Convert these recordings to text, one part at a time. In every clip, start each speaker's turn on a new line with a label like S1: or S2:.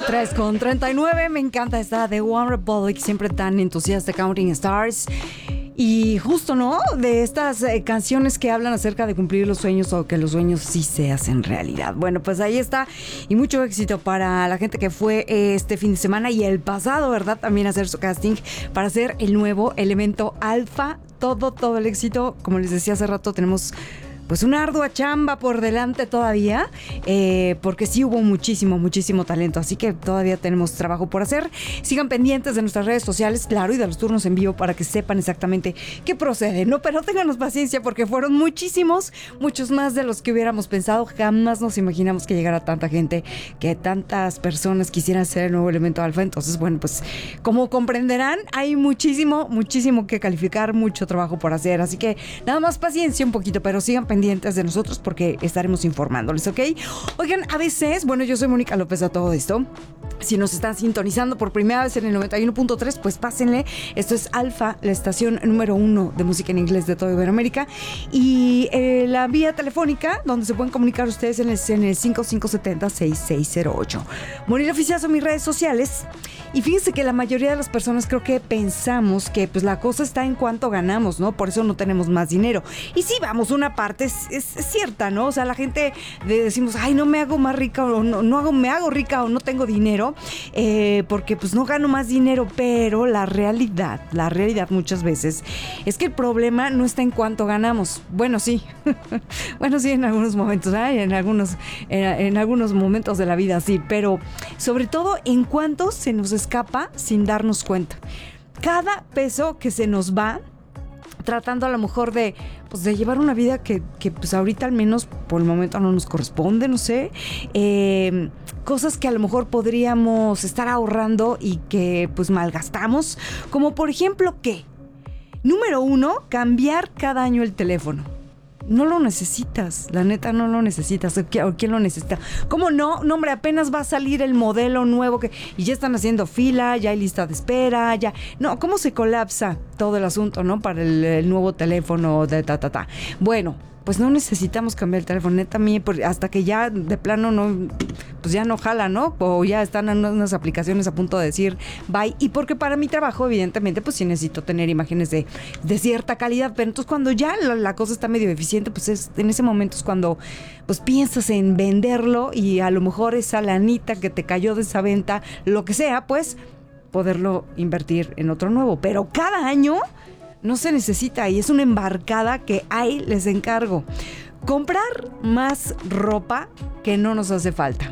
S1: 3:39, me encanta esta de One Republic, siempre tan entusiasta, Counting Stars. Y justo, ¿no? De estas canciones que hablan acerca de cumplir los sueños o que los sueños sí se hacen realidad. Bueno, pues ahí está. Y mucho éxito para la gente que fue este fin de semana y el pasado, ¿verdad? También hacer su casting para ser el nuevo elemento alfa. Todo el éxito. Como les decía hace rato, tenemos pues una ardua chamba por delante todavía, porque sí hubo muchísimo talento, así que todavía tenemos trabajo por hacer. Sigan pendientes de nuestras redes sociales, claro, y de los turnos en vivo para que sepan exactamente qué procede, ¿no? Pero ténganos paciencia porque fueron muchos más de los que hubiéramos pensado. Jamás nos imaginamos que llegara tanta gente, que tantas personas quisieran ser el nuevo elemento alfa. Entonces, bueno, pues como comprenderán, hay muchísimo que calificar, mucho trabajo por hacer, así que nada más paciencia un poquito, pero sigan pendientes de nosotros porque estaremos informándoles, ¿ok? Oigan, a veces, bueno, yo soy Mónica López a todo esto. Si nos están sintonizando por primera vez en el 91.3, pues pásenle. Esto es Alfa, la estación número 1 de música en inglés de toda Iberoamérica. Y la vía telefónica, donde se pueden comunicar ustedes en el 5570-6608. Mónica Oficial son mis redes sociales. Y fíjense que la mayoría de las personas creo que pensamos que pues la cosa está en cuánto ganamos, ¿no? Por eso no tenemos más dinero. Y sí, vamos, una parte es cierta, ¿no? O sea, la gente decimos, ay, no me hago más rica o me hago rica o no tengo dinero, porque pues no gano más dinero. Pero la realidad muchas veces es que el problema no está en cuánto ganamos. Bueno, sí. Bueno, sí, en algunos momentos, ¿eh? en algunos momentos de la vida, sí. Pero sobre todo en cuánto se nos escapa sin darnos cuenta. Cada peso que se nos va tratando a lo mejor de llevar una vida que pues ahorita al menos por el momento no nos corresponde, no sé, cosas que a lo mejor podríamos estar ahorrando y que pues malgastamos, como por ejemplo número 1, cambiar cada año el teléfono. No lo necesitas, la neta no lo necesitas. ¿O quién lo necesita? ¿Cómo no? No, hombre, apenas va a salir el modelo nuevo y ya están haciendo fila, ya hay lista de espera, ya. No, ¿cómo se colapsa todo el asunto, no? Para el nuevo teléfono de Bueno, pues no necesitamos cambiar el teléfono, neta, hasta que ya de plano no, pues ya no jala, ¿no? O ya están en unas aplicaciones a punto de decir bye. Y porque para mi trabajo, evidentemente, pues sí necesito tener imágenes de cierta calidad. Pero entonces cuando ya la cosa está medio eficiente, pues en ese momento es cuando pues piensas en venderlo y a lo mejor esa lanita que te cayó de esa venta, lo que sea, pues poderlo invertir en otro nuevo. Pero cada año no se necesita y es una embarcada que ahí les encargo. Comprar más ropa que no nos hace falta.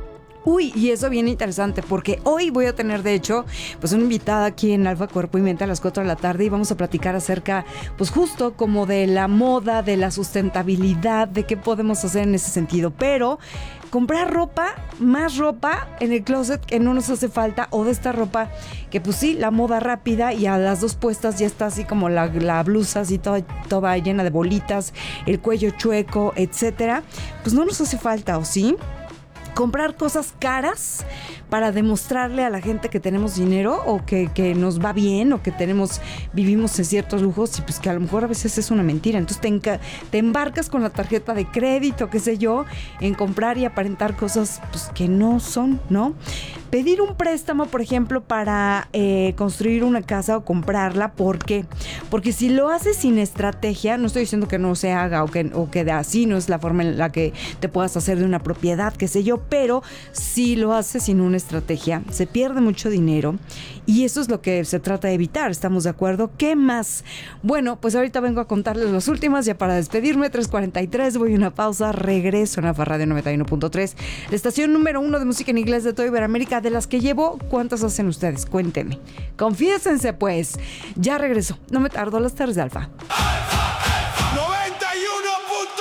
S1: Uy, y eso viene interesante porque hoy voy a tener, de hecho, pues una invitada aquí en Alfa Cuerpo y Mente a las 4 de la tarde y vamos a platicar acerca, pues justo como de la moda, de la sustentabilidad, de qué podemos hacer en ese sentido. Pero comprar más ropa en el closet que no nos hace falta, o de esta ropa que pues sí, la moda rápida y a las 2 puestas ya está así como la blusa así toda llena de bolitas, el cuello chueco, etcétera. Pues no nos hace falta, ¿o sí? Comprar cosas caras para demostrarle a la gente que tenemos dinero o que nos va bien o que vivimos en ciertos lujos, y pues que a lo mejor a veces es una mentira. Entonces te embarcas con la tarjeta de crédito, qué sé yo, en comprar y aparentar cosas pues que no son, ¿no? Pedir un préstamo, por ejemplo, para construir una casa o comprarla. ¿Por qué? Porque si lo haces sin estrategia, no estoy diciendo que no se haga o que así no es la forma en la que te puedas hacer de una propiedad, qué sé yo, pero si lo haces sin una estrategia, se pierde mucho dinero y eso es lo que se trata de evitar. ¿Estamos de acuerdo? ¿Qué más? Bueno, pues ahorita vengo a contarles las últimas ya para despedirme. 3:43, voy a una pausa, regreso en Alfa Radio 91.3, la estación número 1 de música en inglés de toda Iberoamérica. De las que llevo, ¿cuántas hacen ustedes? Cuéntenme. Confiésense, pues. Ya regreso. No me tardo, las tardes de Alfa.